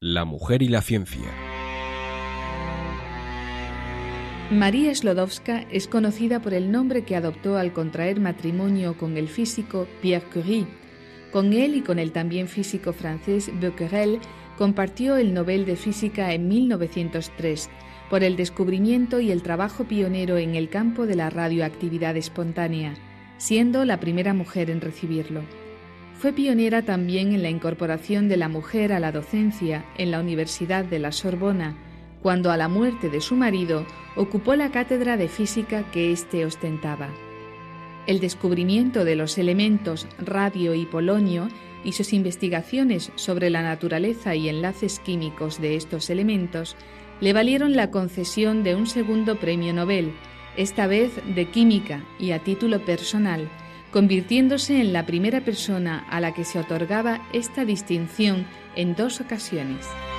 La mujer y la ciencia. María Sklodowska es conocida por el nombre que adoptó al contraer matrimonio con el físico Pierre Curie. Con él y con el también físico francés Becquerel compartió el Nobel de Física en 1903 por el descubrimiento y el trabajo pionero en el campo de la radioactividad espontánea, siendo la primera mujer en recibirlo. Fue pionera también en la incorporación de la mujer a la docencia en la Universidad de la Sorbona, cuando a la muerte de su marido ocupó la cátedra de física que éste ostentaba. El descubrimiento de los elementos radio y polonio y sus investigaciones sobre la naturaleza y enlaces químicos de estos elementos le valieron la concesión de un segundo premio Nobel, esta vez de química y a título personal, convirtiéndose en la primera persona a la que se otorgaba esta distinción en 2 ocasiones.